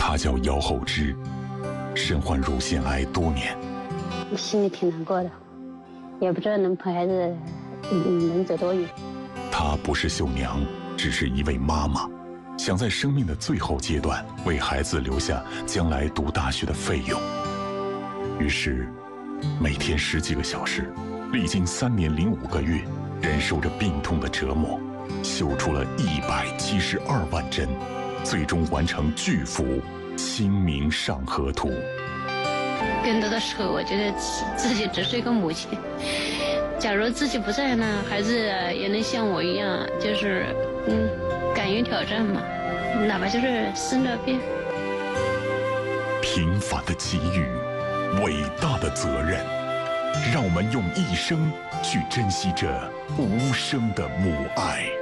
她叫姚厚芝，身患乳腺癌多年。 心里挺难过的，也不知道能陪孩子能走多远。 她不是绣娘，只是一位妈妈，想在生命的最后阶段为孩子留下将来读大学的费用。于是，每天10几个小时，历经3年0.5个月，忍受着病痛的折磨，绣出了172万针，最终完成巨幅《清明上河图》。 更多的时候，我觉得自己只是一个母亲。假如自己不在呢，孩子也能像我一样，就是敢于挑战嘛，哪怕就是生了病。 平凡的机遇，伟大的责任，让我们用一生去珍惜这无声的母爱。